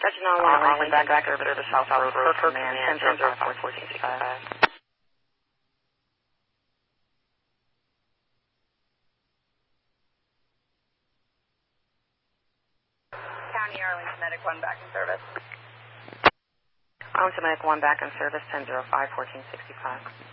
Reginald, Arlington, back over to the South Road Command, 10-05-1465. County, Arlington Medic 1 back in service. Arlington Medic 1 back in service, 10-05-1465.